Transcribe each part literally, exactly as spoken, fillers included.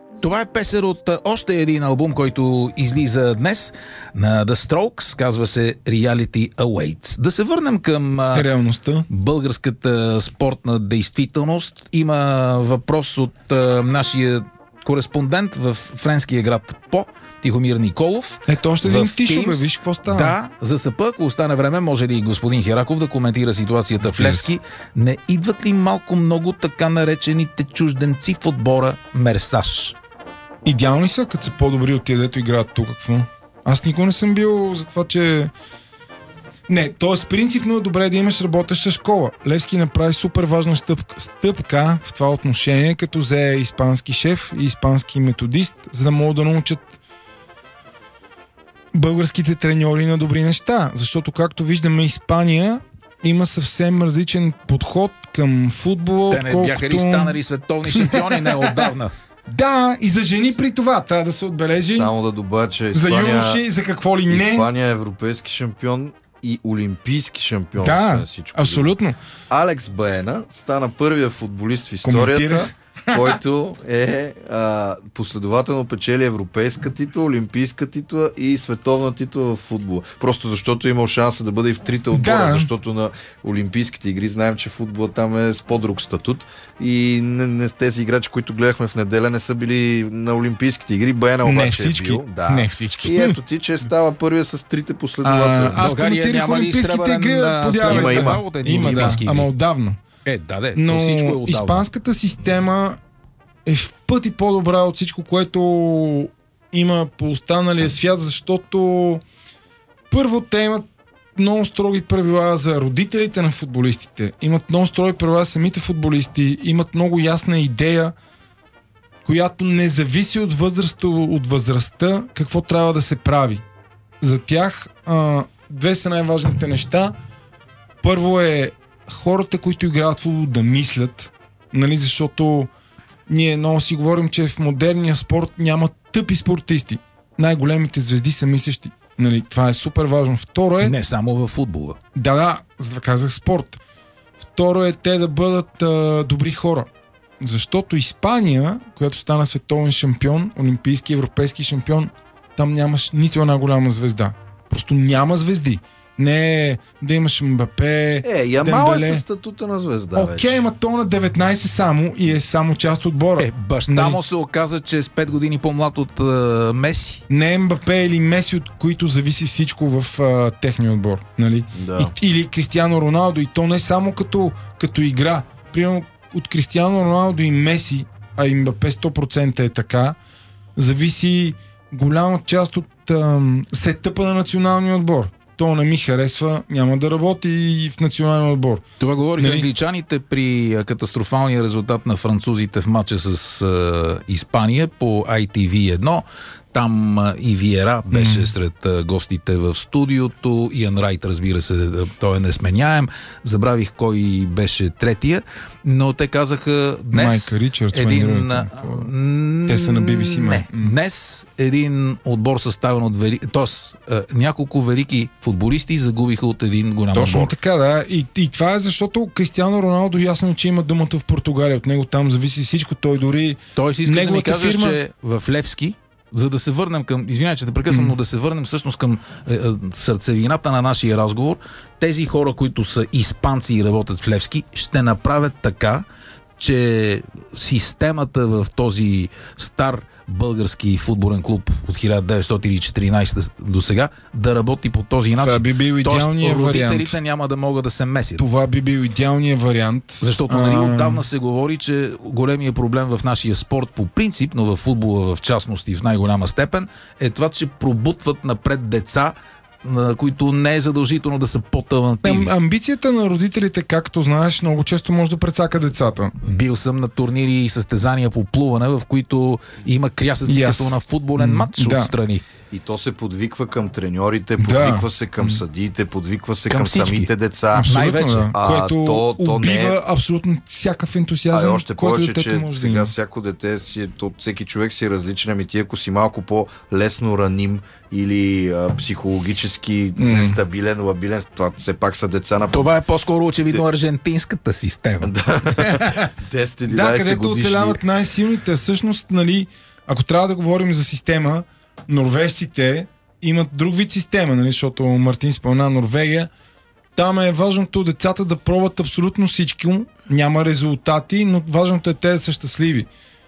Това е песен от още един албум, който излиза днес на The Strokes, казва се Reality Awaits. Да се върнем към реалността. Българската спортна действителност. Има въпрос от а, нашия кореспондент в френския град По, Тихомир Николов. Ето още един тишо, бе, виж какво става. Да, за СП, ако остане време, може ли господин Хераков да коментира ситуацията в Левски? Не идват ли малко много така наречените чужденци в отбора Мерсаж? Идеални са, като са по-добри от тия, дето играят тук. Какво? Аз никога не съм бил за това, че... Не, т.е. принципно е добре да имаш работеща школа. Левски направи супер важна стъпка, стъпка в това отношение, като взе испански шеф и испански методист, за да могат да научат българските треньори на добри неща. Защото, както виждаме, Испания има съвсем различен подход към футбола. Те не отколкото... бяха ли станали световни шампиони не отдавна? Да, и за жени при това трябва да се отбележи. Само да добавя, че Испания, за юноши, за какво ли не. Испания е европейски шампион и олимпийски шампион. Да, абсолютно. Алекс Баена стана първия футболист в историята, който е а, последователно печели европейска титла, олимпийска титла и световна титла в футбола. Просто защото е имал шанса да бъде и в трите отбора, да. Защото на олимпийските игри знаем, че футбола там е с по-друг статут и не, не, тези играчи, които гледахме в неделя, не са били на олимпийските игри. Баена обаче не всички. е бил. Да. Не всички. И ето ти, че става първия с трите последователни. Аз коментирах олимпийските игри. Има, има. Има, да. Ама отдавна. Е, да, де, но всичко е отдавна. Испанската система е в пъти по-добра от всичко, което има по останалия свят, защото първо те имат много строги правила за родителите на футболистите, имат много строги правила за самите футболисти, имат много ясна идея, която не зависи от, възраст, от възрастта какво трябва да се прави. За тях а, две са най-важните неща. Първо е хората, които играят футбол, да мислят, нали, защото ние много си говорим, че в модерния спорт няма тъпи спортисти. Най-големите звезди са мислещи. Нали, това е супер важно. Второ е... Не само във футбола. Да, да, за да казах спорт. Второ е те да бъдат а, добри хора. Защото Испания, която стана световен шампион, олимпийски, европейски шампион, там нямаш нито една голяма звезда. Просто няма звезди. Не да имаш Мбапе, Е, Ямал е със статута на звезда. Окей, ама то на деветнайсет само и е само част от отбора. Е, баща му се оказа, че е с пет години по-млад от uh, Меси. Не Мбапе или Меси, от които зависи всичко в uh, техния отбор. Нали? Да. И, или Кристиано Роналдо. И то не само като, като игра. Примерно от Кристиано Роналдо и Меси, а и Мбапе сто процента е така, зависи голяма част от uh, сетъпа на националния отбор. То не ми харесва, няма да работи и в националния отбор. Това говориха Нали? англичаните при катастрофалния резултат на французите в матча с е, Испания по Ай Ти Ви едно. Там и Виера беше mm. сред гостите в студиото. Иан Райт, разбира се, той е несменяем. Забравих кой беше третия, но те казаха днес Майка Ричардс, един... Те са на Би Би Си. Не, днес един отбор съставен от вели... Тоест, няколко велики футболисти загубиха от един голям отбор. Точно така, да. И, и това е защото Кристиано Роналдо ясно, че има думата в Португалия. От него там зависи всичко. Той дори... Той си иска да ми кажеш, фирма... че в Левски, за да се върнем към, извинявай, че те прекъсвам, mm. но да се върнем всъщност към е, е, сърцевината на нашия разговор, тези хора, които са испанци и работят в Левски, ще направят така, че системата в този стар български футболен клуб от хиляда деветстотин и четиринайсета до сега да работи по този начин. Това би бил идеалният вариант. Тоест, родителите няма да могат да се месят. Това би бил идеалният вариант. Защото нали, отдавна се говори, че големият проблем в нашия спорт по принцип, но в футбола в частност и в най-голяма степен, е това, че пробутват напред деца, на които не е задължително да са по-талантливи. Амбицията на родителите, както знаеш, много често може да прецака децата. Бил съм на турнири и състезания по плуване, в които има крясъци yes. като на футболен матч да. отстрани. И то се подвиква към треньорите, подвиква да. се към съдиите, подвиква се към, към самите деца. Абсолютно, най-вече. Да. А, което то, то убива не... абсолютно всякакъв ентусиазъм, а още който повече, детето че може сега да има. всяко дете, си, то, всеки човек си е различен, ами ти ако си малко по-лесно раним или а, психологически mm. нестабилен, лабилен, това все пак са деца на... Това е по-скоро очевидно Де... аржентинската система. Да, десет-единайсет да, където годишни. оцеляват най-силните. Всъщност, нали, Ако трябва да говорим за система, норвежците имат друг вид система, нали, защото Мартин спомена Норвегия. Там е важното децата да пробват абсолютно всички, няма резултати, но важното е те да са щастливи.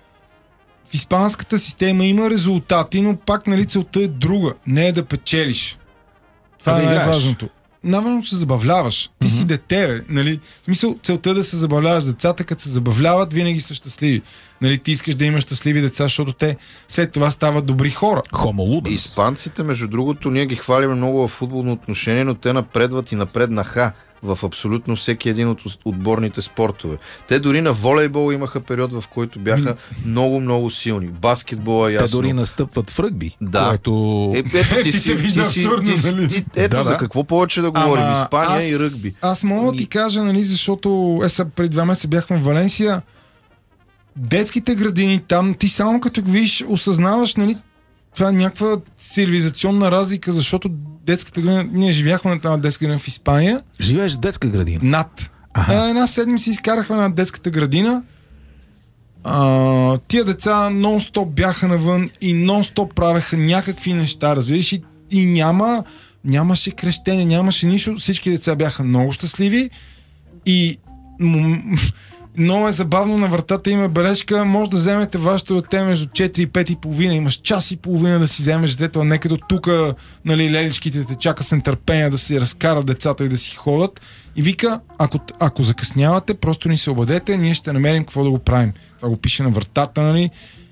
В испанската система има резултати, но пак нали целта е друга, не е да печелиш. Това да е играеш. най-важното. Най-важното се забавляваш. Ти mm-hmm. си дете, бе, нали? В смисъл, целта е да се забавляваш. Децата, като се забавляват, винаги са щастливи. Нали, ти искаш да имаш щастливи деца, защото те след това стават добри хора. Хомо луденс. Испанците, между другото, ние ги хвалиме много в футболно отношение, но те напредват и напреднаха в абсолютно всеки един от отборните спортове. Те дори на волейбол имаха период, в който бяха много-много силни. Баскетбола ясно. Те дори настъпват в ръгби. Да. Което... Е, ето, ти, Ти си, се вижда ти, си, абсурдно, ти, нали? ти, ето Да, за да. какво повече да говорим. Ама Испания аз, и ръгби. Аз мога да ти кажа, нали, защото е, са, преди два месеца бяхме в Валенсия. Детските градини там, ти само като го видиш, осъзнаваш, нали, това е някаква цивилизационна разлика, защото детската градина, ние живяхме на тази детска градина в Испания. Живееш в детска градина. Над. А, една седмица изкарахме на детската градина. А, тия деца нон-стоп бяха навън и нон-стоп правеха някакви неща, разбираш, и, и няма, нямаше крещене, нямаше нищо. Всички деца бяха много щастливи и м- много е забавно, на вратата има бележка, може да вземете вашето дете между четири и пет и половина, имаш час и половина да си вземеш детето, а не като тук, нали, леличките те чака с нетърпение да си разкарат децата и да си ходят. И вика, ако, ако закъснявате, просто ни се обадете, ние ще намерим какво да го правим. Това го пише на вратата, нали.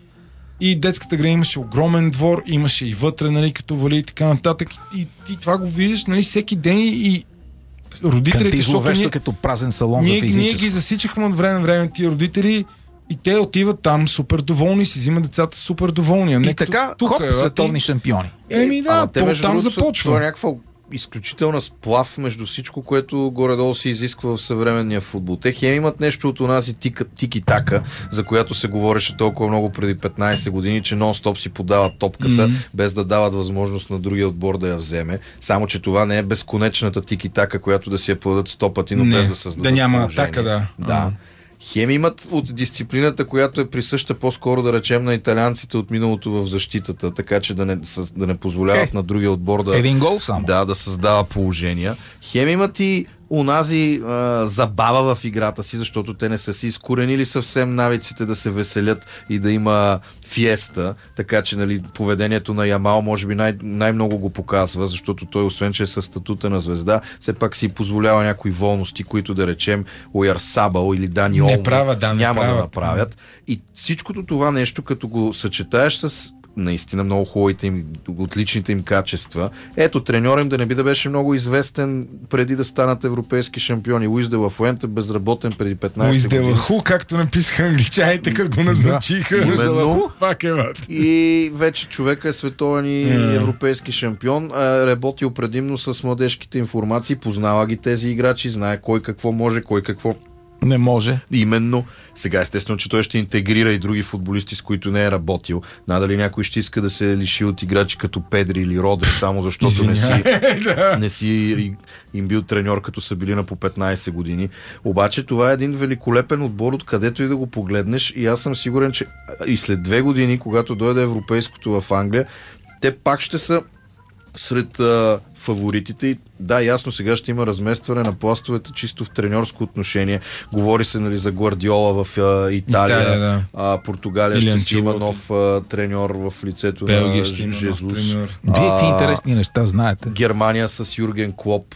И детската градина имаше огромен двор, имаше и вътре, нали, като вали и така нататък. И ти това го виждаш, нали, всеки ден и родителите, Канти защото зловещо ние, като празен салон ние, за физическо. ние ги засичахме от време на време тия родители и те отиват там супер доволни, си взимат децата супер доволни. А не И така, тук, хоп, е, световни ти... шампиони. Еми да, Ама те, то между там другото, започва. Това е някаква изключителна сплав между всичко, което горе-долу се изисква в съвременния футбол. Те хем имат нещо от онази тики-така, за която се говореше толкова много преди петнайсет години, че нон-стоп си подават топката, mm-hmm. без да дават възможност на другия отбор да я вземе. Само, че това не е безконечната тики-така, която да си я подадат сто пъти, но не, без да създадат да няма положение. атака, да. Да. Хем имат от дисциплината, която е присъща по-скоро, да речем, на италианците от миналото в защитата, така че да не, да не позволяват Е, на другия отбор да, един гол само. да, да създава положения. Хем имат и унази а, забава в играта си, защото те не са си изкоренили съвсем навиците да се веселят и да има фиеста, така че, нали, поведението на Ямал може би най- най-много го показва, защото той, освен че е със статута на звезда, все пак си позволява някои волности, които, да речем, Оярсабал или Дани Олмо да, няма правят. да направят. И всичкото това нещо, като го съчетаеш с наистина много хубавите им, отличните им качества. Ето, треньор им да не би да беше много известен преди да станат европейски шампиони. Луис де ла Фуенте, безработен преди петнайсет Луис де години. ла Ху, както написаха англичаните, как го назначиха. Да, именно. Пак е ват. И вече човека е световен и Mm. европейски шампион. А, работил предимно с младежките информации, познава ги тези играчи, знае кой какво може, кой какво Не може. именно. Сега естествено, че той ще интегрира и други футболисти, с които не е работил. Надали някой ще иска да се лиши от играчи като Педри или Родри, само защото не си, не си им бил треньор, като са били на по петнайсет години. Обаче това е един великолепен отбор, откъдето и да го погледнеш, и аз съм сигурен, че и след две години, когато дойде европейското в Англия, те пак ще са сред а, фаворитите. И да, ясно, сега ще има разместване на пластовете чисто в треньорско отношение. Говори се, нали, за Гвардиола в а, Италия, Италия, да. а, Португалия Или ще си има Анчелоти. нов а, треньор в лицето Белгия на ще има нов Жезус. треньор. Вие какви А, интересни неща знаете? Германия с Юрген Клоп.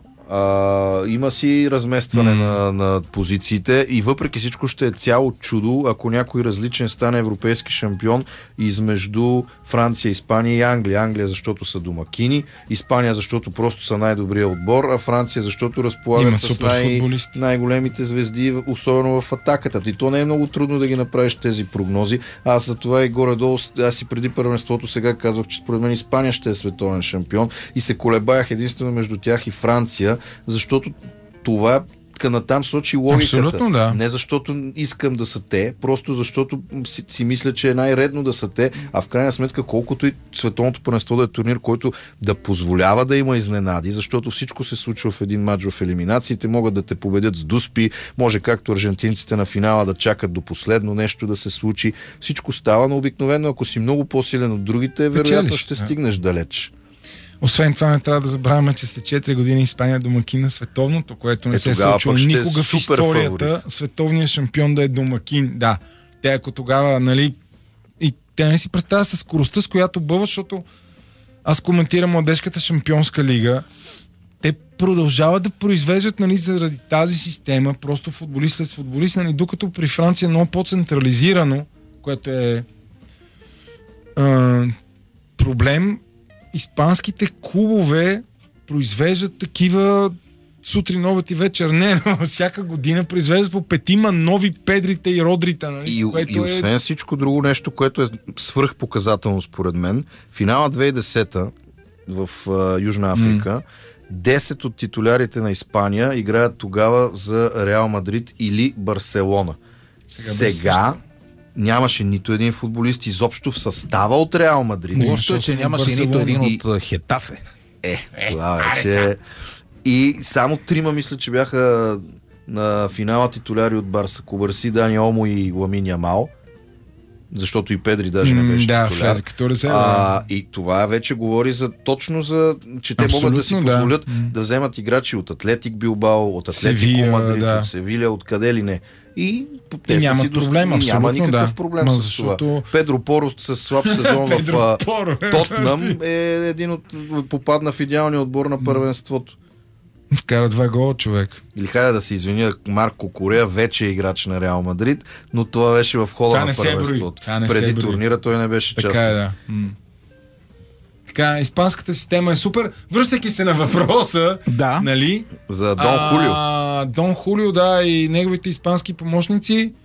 А, има си разместване Mm. на, на позициите и въпреки всичко ще е цяло чудо, ако някой различен стане европейски шампион измежду Франция, Испания и Англия. Англия, защото са домакини, Испания, защото просто са най-добрия отбор, а Франция, защото разполагат Има с супер най- футболисти. най-големите звезди, особено в атаката. И то не е много трудно да ги направиш тези прогнози. Аз за това и горе-долу, аз и преди първенството сега казвах, че според мен Испания ще е световен шампион и се колебаях единствено между тях и Франция, защото това логика, натам сочи логиката. Абсолютно, да. Не защото искам да са те, просто защото си, си мисля, че е най-редно да са те, а в крайна сметка колкото и световното първенство да е турнир, който да позволява да има изненади, защото всичко се случва в един матч в елиминациите, могат да те победят с дуспи, може както аржентинците на финала да чакат до последно нещо да се случи. Всичко става, но обикновено ако си много по-силен от другите, вероятно Печелиш, ще да. стигнеш далеч. Освен това не трябва да забравяме, че след четири години Испания домакин на световното, което не Е, се е тогава случило пък ще е никога в супер историята. фаворит. Световният шампион да е домакин. Да, те ако тогава, нали, и те не си представя със скоростта, с която бъват, защото аз коментирам младежката шампионска лига, те продължават да произвеждат, нали, заради тази система, просто футболист след футболист, нали, докато при Франция е много по-централизирано, което е а, проблем. Испанските клубове произвеждат такива сутрин, обед и вечер. Не, но всяка година произвеждат по петима нови Педрите и Родрите. Нали? И, и освен е... всичко друго нещо, което е свръхпоказателно според мен, финала две хиляди и десета в а, Южна Африка, mm. десет от титулярите на Испания играят тогава за Реал Мадрид или Барселона. Сега, Сега нямаше нито един футболист изобщо в състава от Реал Мадрид. Лошото е, че нямаше Барселона. Нито един и... от Хетафе. Е, е това вече... И само трима мисля, че бяха на финала титуляри от Барса. Кубарси, Дани Олмо и Ламин Ямал. Защото и Педри даже не беше да, титуляр. Като резерва. А, и това вече говори за точно за, че те абсолютно могат да си позволят да. да вземат играчи от Атлетик Билбао, от Атлетико Мадрид, да. от Севиля, от къде ли не. И, и няма проблем, и няма никакъв да. проблем Ма, с защото... това. Педро Поро с слаб сезон в Тотнъм е един от попадна в идеалния отбор на първенството. Вкара два гола, човек. Или хайде да се извиня, Марко Корея вече е играч на Реал Мадрид, но това беше в хода на първенството. Преди турнира той не беше част. Така е, да. М- така, испанската система е супер. Връщайки се на въпроса, да. Нали? За Дон Хулио. А, Дон Хулио, да, и неговите испански помощници,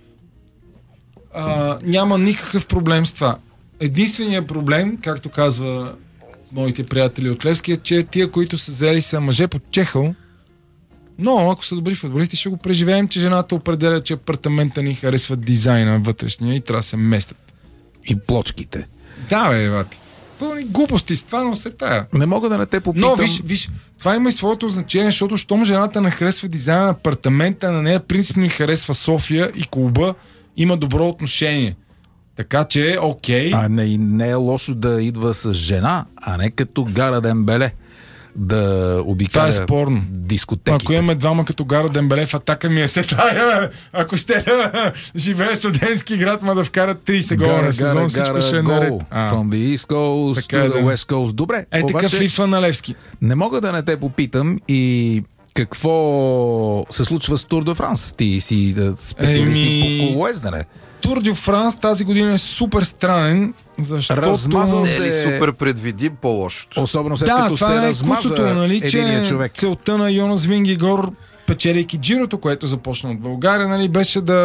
а, няма никакъв проблем с това. Единственият проблем, както казва моите приятели от Левски, е, че тия, които са взели, са мъже под чехъл, но ако са добри футболисти, ще го преживеем, че жената определя, че апартамента ни харесва дизайна вътрешния и трябва да се местят. И плочките. Да, бе, вати. Пълни глупости с това, но се тая. Не мога да не те попитам. Но виж, виж, това има и своето значение, защото щом жената не харесва дизайна на апартамента, на нея принципно и харесва София и клуба, има добро отношение. Така че, окей. А не, не е лошо да идва с жена, а не като Гара Дембеле да обикаля е спорно. Дискотеките. Ако имаме двама като Гара Дембеле в атака ми е се тая, ако ще да живее студентски град, ма да вкарат трийсет гола на сезон, гара, всичко гара, ще е наред. From the East Coast така to да. the West Coast. Добре. Е, обаче, такъв рифа на Левски. Не мога да не те попитам и какво се случва с Тур де Франс. Ти си специалист Еми... по колоездене. Тур де Франс тази година е супер странен, защото... Размазал се... Не е ли супер предвидим по-лошото? Особено след да, като се е размаза куцото, нали, единия че човек. Целта на Йонас Вингигор, печелейки Джирото, което започна от България, нали, беше да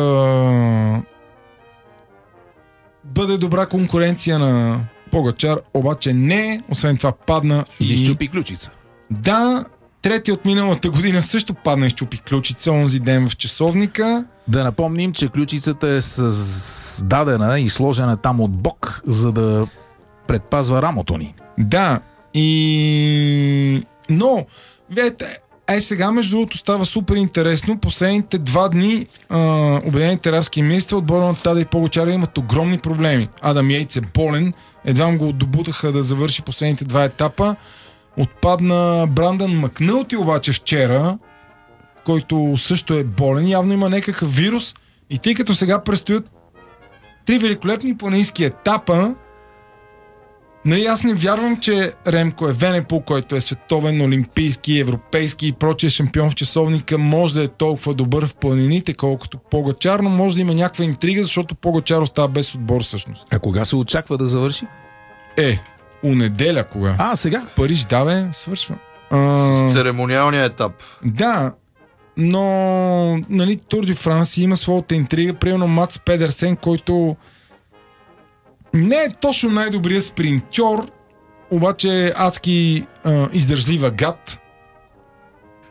бъде добра конкуренция на Погачар, обаче не, освен това падна и... изчупи ключица. Да, трети от миналата година също падна и изчупи ключица онзи ден в часовника. Да напомним, че ключицата е създадена и сложена там от Бог, за да предпазва рамото ни. Да, и... Но, видите, е сега между другото става супер интересно. Последните два дни а, Обединените арабски емирства, отбора на Тада и Погачара имат огромни проблеми. Адам Йейтс е болен, едва го добутаха да завърши последните два етапа. Отпадна Брандън Макнълти обаче вчера, който също е болен. Явно има някакъв вирус и тъй като сега предстоят три великолепни планински етапа, нали, аз не вярвам, че Ремко Евенепол, който е световен, олимпийски, европейски и прочие шампион в часовника, може да е толкова добър в планините, колкото Погачар, но може да има някаква интрига, защото Погачар остава без отбор всъщност. А кога се очаква да завърши? Е, у неделя кога? А, сега? В Париж, да бе, свършва. А... С церемониалния етап. Да, но нали, Тур де Франс има своята интрига. Примерно Мац Педерсен, който не е точно най-добрият спринтьор, обаче е адски а, издържлива гад.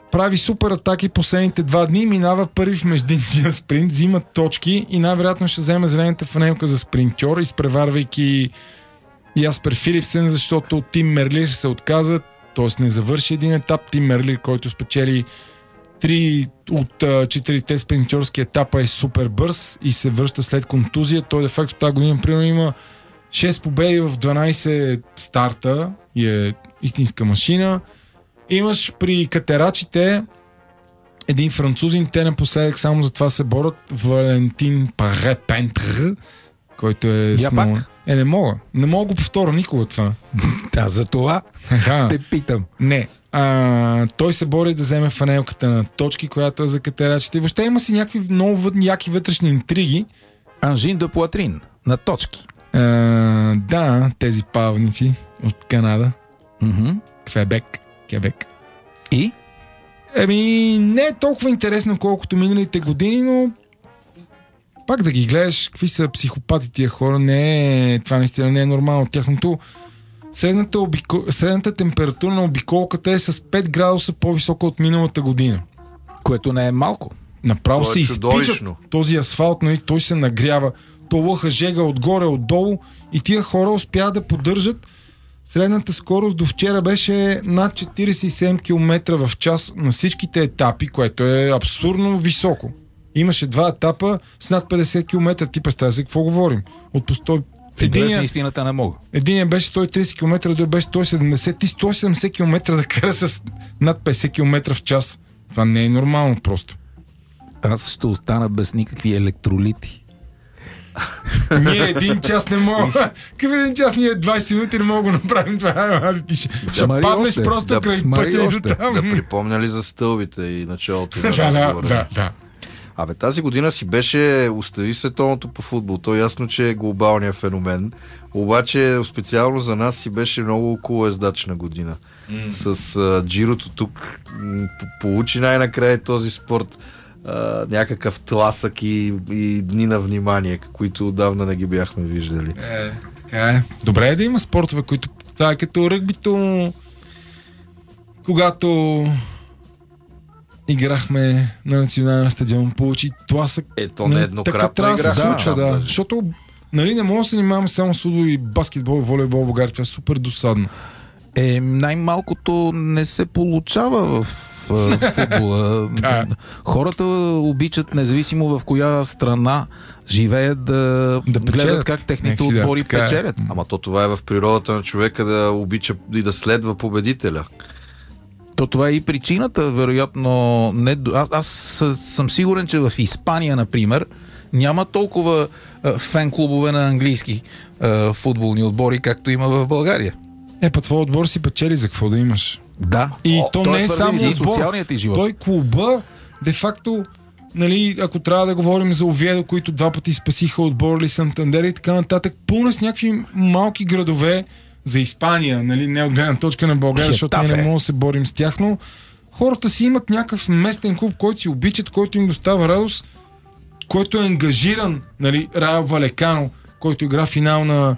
прави супер атаки последните два дни, минава първи в междинния спринт, взима точки и най-вероятно ще вземе зелената фанелка за спринтьор, изпреварвайки Яспер Филипсен, защото Тим Мерлир се отказа, т.е. не завърши един етап. Тим Мерлир, който спечели три от четирите спринтьорски етапа, е супер бърз и се връща след контузия. Той де факто тази година примерно има шест победи в дванайсет старта и е истинска машина. Имаш при катерачите един французин, те напоследък само за това се борят, Валентин Паре-Пентр, който е... Я пак? Е, не мога. Не мога го повторя никога това. Да, за това те питам. Не. А, той се бори да вземе фанелката на точки, която е за катерачите. И въобще има си някакви много яки вътрешни интриги. Анжин де Пуатрин на точки. А, да, тези павници от Канада. Mm-hmm. Квебек. Кебек. И? Еми, не е толкова интересно, колкото миналите години, но пак да ги гледаш, какви са психопати тия хора, не е, това наистина не е нормално. Тяхното средната, обико... средната температура на обиколката е с пет градуса по-висока от миналата година. Което не е малко. Направо се изпичат този асфалт, нали, той се нагрява, то лъха жега отгоре, отдолу и тия хора успяват да поддържат. Средната скорост до вчера беше над четирийсет и седем километра в час на всичките етапи, което е абсурдно високо. Имаше два етапа с над петдесет километра. Ти представя се какво говорим. От по сто... Единия... на истината не мога. Единият беше сто и трийсет километра, другият беше сто и седемдесет и сто и седемдесет километра да кара с над петдесет километра в час. Това не е нормално просто. Аз ще остана без никакви електролити. Ние един час не мога. Какъв един час? Ние двайсет минути не мога да направим това. Ще паднеш просто да, край пътя и до там. Да припомня ли за стълбите и началото на да, разговора? Да, да. Абе, тази година си беше остави световното по футбол. То ясно, че е глобалният феномен. Обаче специално за нас си беше много колоездачна година. Mm. С а, джирото тук м- получи най-накрая този спорт а, някакъв тласък и, и дни на внимание, които отдавна не ги бяхме виждали. Е, така е. Добре е да има спортове, които... Това е като ръгбито, когато играхме на националния стадион, получи тласък. Ето не еднократно така трябва да се случва, да. да. Защото нали, не мога да се занимаваме само с футбол и баскетбол и волейбол в България. Това е супер досадно. Е, най-малкото не се получава в, в футбола. Да. Хората обичат, независимо в коя страна живеят, да, да гледат как техните Некси, отбори да, печелят. Е. Ама то това е в природата на човека да обича и да следва победителя. То това е и причината, вероятно. Не, аз, аз съм сигурен, че в Испания, например, няма толкова а, фен-клубове на английски а, футболни отбори, както има в България. Е, па твой отбор си печели, за какво да имаш? Да. И О, то той не е само за отбор. социалният ти живот. Той клуба, де-факто, нали, ако трябва да говорим за Овиедо, които два пъти спасиха отбор или Сантандер и така нататък, пълна с някакви малки градове за Испания, нали, не от гледна точка на България, защото ние не можем да се борим с тях, но хората си имат някакъв местен клуб, който си обичат, който им достава радост, който е ангажиран, нали, Райо Валекано, който игра финал на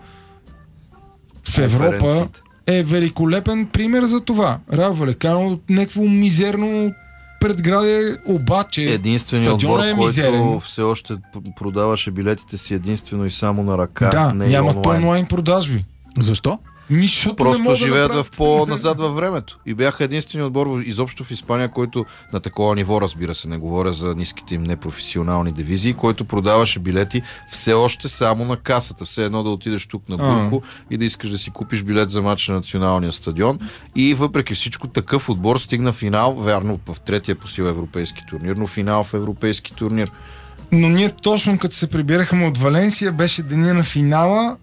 в Европа, е великолепен пример за това. Райо Валекано от някакво мизерно предградие, обаче единственият отбор, е който мизерен. все още продаваше билетите си единствено и само на ръка. Да, не нямат онлайн продажби. Защо? Нищо Просто живеят да в по-назад във времето. И бяха единственият отбор изобщо в Испания, който на такова ниво, разбира се, не говоря за ниските им непрофесионални дивизии, който продаваше билети все още само на касата. Все едно да отидеш тук на Бурко и да искаш да си купиш билет за матч на националния стадион. И въпреки всичко такъв отбор стигна финал, вярно в третия по сила европейски турнир, но финал в европейски турнир. Но ние точно като се прибирахме от Валенсия, беше деня на финала.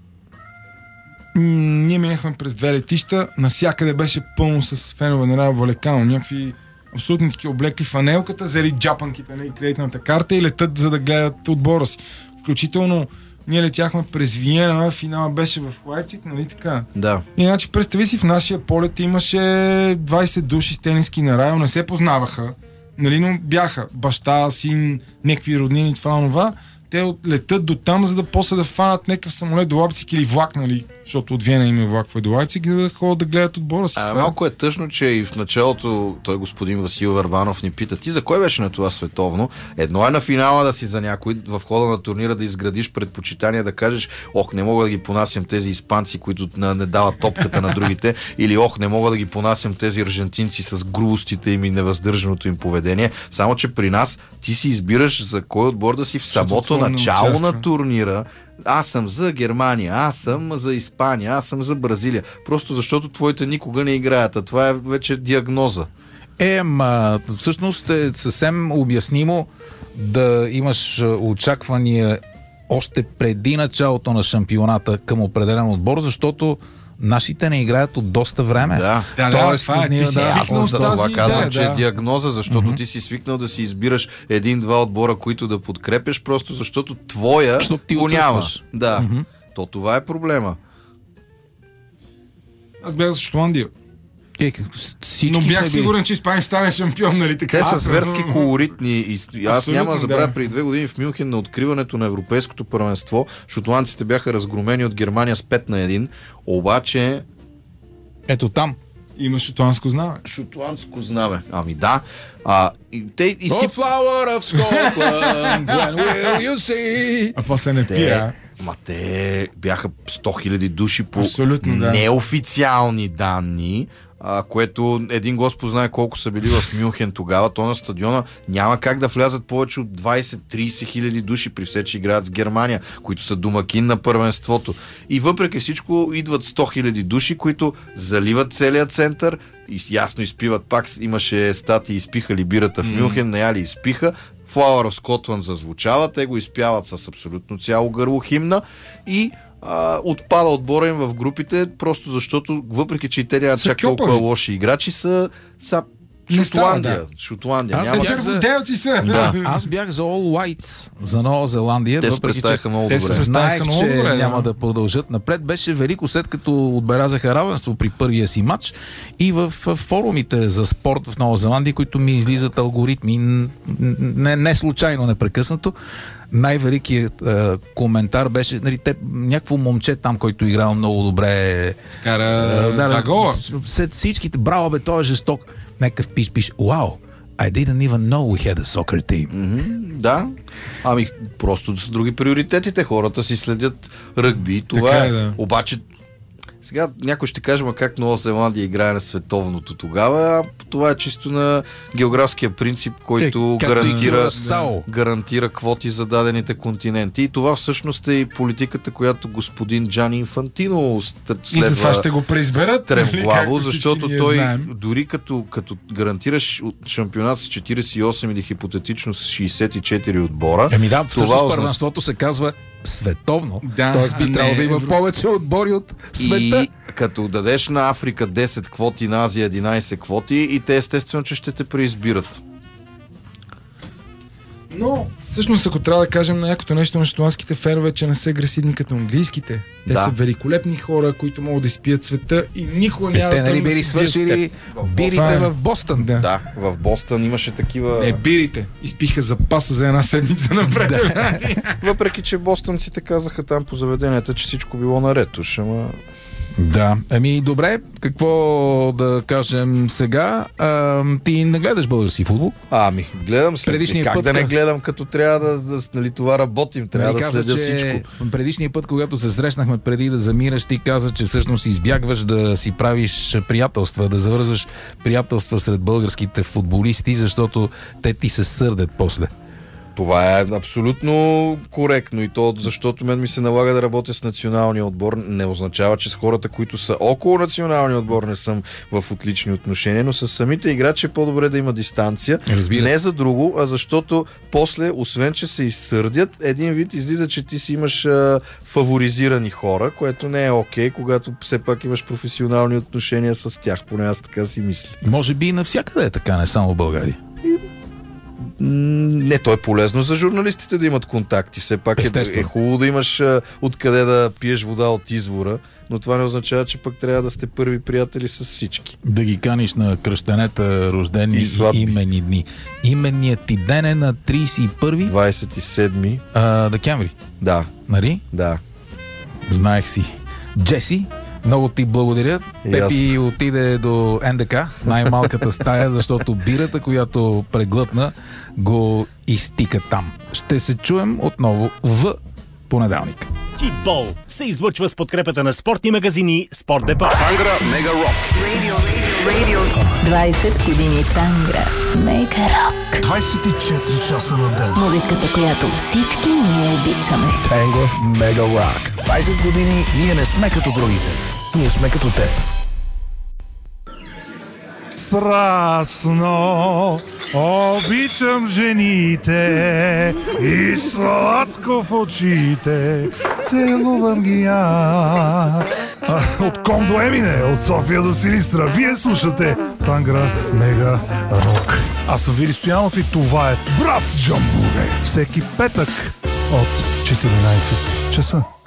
Ние минахме през две летища, насякъде беше пълно с фенове на Райо Валекано, някакви абсолютно таки облекли фанелката, взели джапанките на кредитната карта и летат за да гледат отбора си. Включително ние летяхме през Виена, финала беше в Лайпциг, нали така? Да. Иначе представи си, в нашия полет имаше двайсет души с тениски на Райо, не се познаваха, нали, но бяха баща, син, някакви роднини, това, това. Те летат до там, за да после да фанат някакъв самолет до Лайпциг или влак, нали? защото от Виена им е влаква до Лайпциг и да ходят да гледат отбора си. А, малко е тъжно, че и в началото той господин Васил Върбанов ни пита: ти за кой беше на това световно? Едно е на финала да си за някой, в хода на турнира да изградиш предпочитания, да кажеш: ох, не мога да ги понасям тези испанци, които не дават топката на другите, или ох, не мога да ги понасям тези аржентинци с грубостите им и невъздържаното им поведение. Само че при нас ти си избираш за кой отбор да си в самото начало на турнира. Аз съм за Германия, аз съм за Испания, аз съм за Бразилия. Просто защото твоите никога не играят, а това е вече диагноза. Е, ма, всъщност е съвсем обяснимо да имаш очаквания още преди началото на шампионата към определен отбор, защото нашите не играят от доста време. Да, да, Тоест, да, това е. Ти си да, свикнал с за това тази казвам, идея, че да. е диагноза, защото Mm-hmm. ти си свикнал да си избираш един-два отбора, които да подкрепяш, просто защото твоя Защото ти го няма. отсъстваш. Да, Mm-hmm. то това е проблема. Аз бях за Шотландия. Е, всички Но сме бях били. сигурен, че Испания стане шампион, нали така? Те са Аз- зверски колоритни и и аз Абсолютно, няма да забравя, да. преди две години в Мюнхен на откриването на европейското първенство шотландците бяха разгромени от Германия с пет на едно, обаче Ето там. Има шотландско знаме. шотландско знаме. Ами да. А, и, те и си... Oh, flower of Scotland, when will you see? А после не Те, пия. ма те бяха сто хиляди души по Абсолютно, да. неофициални данни, а, което един Господ знае колко са били в Мюнхен тогава. То на стадиона няма как да влязат повече от двайсет-трийсет хиляди души, при все, че играят с Германия, които са домакин на първенството. И въпреки всичко идват сто хиляди души, които заливат целият център и ясно изпиват. Пак имаше статии: изпиха ли бирата в Мюнхен, наяли изпиха. Flower of Scotland зазвучава, те го изпяват с абсолютно цяло гърло химна и а, отпада отбора им в групите, просто защото, въпреки че и те нямат Са чак толкова кьопави. лоши играчи, са, са Не Шотландия. става, Шотландия. Аз Няма... бях за- Дърводелци са. Да. Аз бях за All Whites, за Нова Зеландия. Те се въпреки че представиха много те се добре. представиха знаех, много че добре, да. няма да продължат напред. Беше велико, след като отбелязаха равенство при първия си матч и в в форумите за спорт в Нова Зеландия, които ми излизат алгоритми, н- не, не случайно, непрекъснато. Най-великият е, коментар беше, нали, те, някакво момче там, който играл много добре. Кара Е, два гола. След всичките, браво бе, той е жесток. Някакъв пиш, пиш, вау, I didn't even know we had a soccer team. Мгм, да. Ами просто с други приоритетите. Хората си следят ръгби. Това Така е. е, да. Обаче сега някой ще каже: ма как Нова Зеландия играе на световното тогава? А това е чисто на географския принцип, който Е, както и гарантира, Кюрасао. гарантира квоти за дадените континенти. И това всъщност е и политиката, която господин Джани Инфантино ст- И за това следва ще го преизберат. стремглаво, както всички защото ние той знаем. дори като, като гарантираш шампионат с четирийсет и осем или хипотетично с шейсет и четири отбора. Еми да, всъщност озна- първенството се казва световно. Да, Тоест би а трябвало не да има евро. повече отбори от света. И като дадеш на Африка десет квоти, на Азия единайсет квоти, и те естествено, че ще те преизбират. Но, всъщност, ако трябва да кажем най-якото нещо на шотландските фенове, че не са агресивни като английските. Те Да. са великолепни хора, които могат да изпият света и никога няма Те да нали тръгнат да били се бият с свършили теб. бирите Това е. в Бостън. Да. Да, в Бостън имаше такива... Не, бирите. Изпиха запаса за една седмица напред. Въпреки, че бостънците казаха там по заведенията, че всичко било наред. Уж, ама... Да. Ами добре, какво да кажем сега? А, ти не гледаш български футбол? Ами, гледам след... Предишния Как път да не каза- гледам, като трябва да, да нали, това работим, трябва Нали да каза, следя че всичко. предишния път, когато се срещнахме преди да замираш, ти каза, че всъщност избягваш да си правиш приятелства, да завързваш приятелства сред българските футболисти, защото те ти се сърдят после. Това е абсолютно коректно, и то защото мен ми се налага да работя с националния отбор. Не означава, че с хората, които са около националния отбор, не съм в отлични отношения, но с самите играчи е по-добре да има дистанция. Разбира се. Не за друго, а защото после, освен че се изсърдят, един вид излиза, че ти си имаш а, фаворизирани хора, което не е окей, когато все пак имаш професионални отношения с тях. Поне аз така си мисля. Може би и навсякъде е така, не само в България. М, Не, то е полезно за журналистите да имат контакти. Все пак е, Естествено. е хубаво да имаш а, откъде да пиеш вода от извора, но това не означава, че пък трябва да сте първи приятели с всички. Да ги каниш на кръщенета, рождени И и сватби. имени дни. Именният ти ден е на трийсет и първи двайсет и седми. а, декември. Да, Нали? да. Знаех си. Джеси, много ти благодаря. Пепи отиде до Ен Де Ка, най-малката стая, защото бирата, която преглътна, го изтика там. Ще се чуем отново в понеделник. Читбол се излъчва с подкрепата на спортни магазини Спорт Депо. Тангра Мега Рок. двайсет години Тангра Мега Рок. двайсет и четири часа на ден. Музиката, която всички ние обичаме. Тангра Мега Рок. двайсет години ние не сме като другите. Ние сме като теб. Страстно обичам жените и сладко в очите целувам ги аз. А, от Ком до Емине, от София до Силистра, вие слушате Тангра Мега Рок. Аз съм Вили Стоянов и това е Брас Джамбуре. Всеки петък от четиринайсет часа.